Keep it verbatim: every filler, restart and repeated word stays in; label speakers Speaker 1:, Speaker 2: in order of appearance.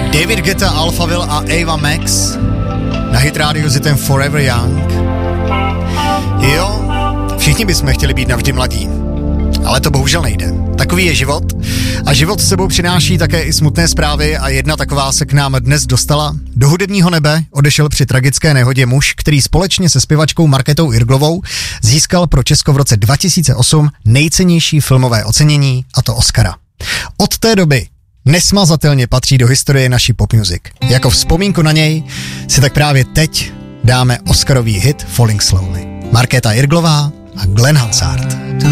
Speaker 1: David Guetta, Alphaville a Ava Max na Hit Radio s hitem Forever Young. Jo, všichni bychom chtěli být navždy mladí, ale to bohužel nejde. Takový je život a život s sebou přináší také i smutné zprávy a jedna taková se k nám dnes dostala. Do hudebního nebe odešel při tragické nehodě muž, který společně se zpěvačkou Markétou Irglovou získal pro Česko v roce dva tisíce osm nejcennější filmové ocenění, a to Oscara. Od té doby nesmazatelně patří do historie naší pop music. Jako vzpomínku na něj si tak právě teď dáme Oscarový hit Falling Slowly. Markéta Irglová a Glenn Hansard.